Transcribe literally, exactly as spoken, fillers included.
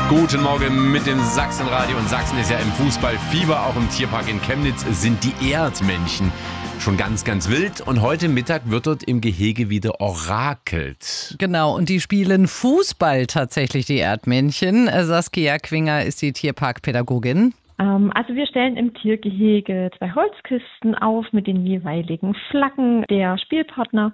Guten Morgen mit dem Sachsenradio. Und Sachsen ist ja im Fußballfieber. Auch im Tierpark in Chemnitz sind die Erdmännchen schon ganz, ganz wild. Und heute Mittag wird dort im Gehege wieder orakelt. Genau, und die spielen Fußball tatsächlich, die Erdmännchen. Saskia Quinger ist die Tierparkpädagogin. Also wir stellen im Tiergehege zwei Holzkisten auf mit den jeweiligen Flaggen der Spielpartner